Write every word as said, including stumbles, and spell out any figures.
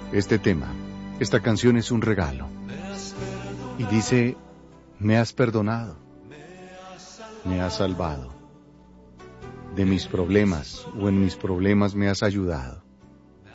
Este tema, esta canción es un regalo. Y dice, me has perdonado, me has salvado. De mis problemas o en mis problemas me has ayudado.